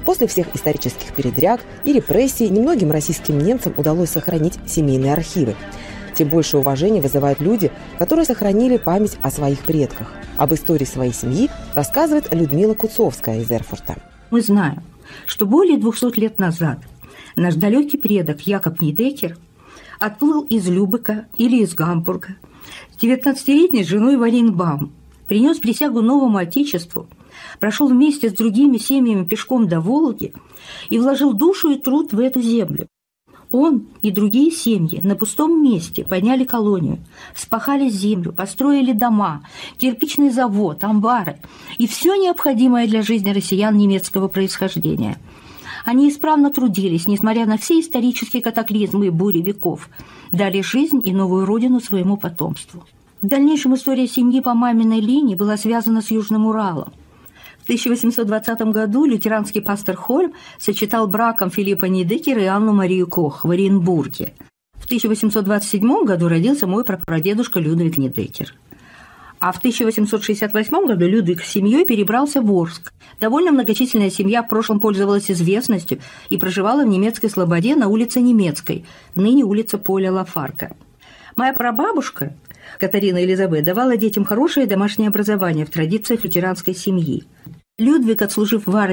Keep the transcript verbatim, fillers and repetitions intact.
После всех исторических передряг и репрессий немногим российским немцам удалось сохранить семейные архивы. Тем больше уважения вызывают люди, которые сохранили память о своих предках. Об истории своей семьи рассказывает Людмила Куцовская из Эрфурта. Мы знаем, что более двухсот лет назад наш далекий предок Якоб Нидекер отплыл из Любека или из Гамбурга с девятнадцатилетней женой Варенбаум, принес присягу новому отечеству, прошел вместе с другими семьями пешком до Волги и вложил душу и труд в эту землю. Он и другие семьи на пустом месте подняли колонию, вспахали землю, построили дома, кирпичный завод, амбары и все необходимое для жизни россиян немецкого происхождения. Они исправно трудились, несмотря на все исторические катаклизмы и бури веков, дали жизнь и новую родину своему потомству. В дальнейшем история семьи по маминой линии была связана с Южным Уралом. В тысяча восемьсот двадцатом году лютеранский пастор Хольм сочетал браком Филиппа Нидекера и Анну Марию Кох в Оренбурге. В тысяча восемьсот двадцать седьмом году родился мой прапрадедушка Людвиг Нидекер. А в тысяча восемьсот шестьдесят восьмом году Людвиг с семьей перебрался в Орск. Довольно многочисленная семья в прошлом пользовалась известностью и проживала в немецкой слободе на улице Немецкой, ныне улица Поля Лафарка. Моя прабабушка Катарина Элизабет давала детям хорошее домашнее образование в традициях лютеранской семьи. Людвиг, отслужив в армии